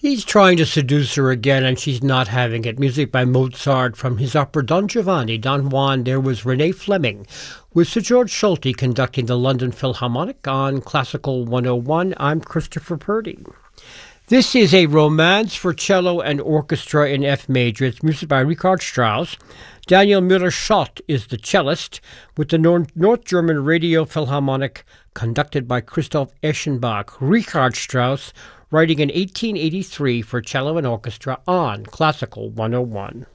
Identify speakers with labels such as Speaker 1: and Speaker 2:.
Speaker 1: He's trying to seduce her again, and she's not having it. Music by Mozart from his opera Don Giovanni, Don Juan. There was Renee Fleming with Sir George Solti conducting the London Philharmonic on Classical 101. I'm Christopher Purdy. This is a romance for cello and orchestra in F major. It's music by Richard Strauss. Daniel Müller-Schott is the cellist, with the North German Radio Philharmonic conducted by Christoph Eschenbach. Richard Strauss, writing in 1883 for cello and orchestra on Classical 101.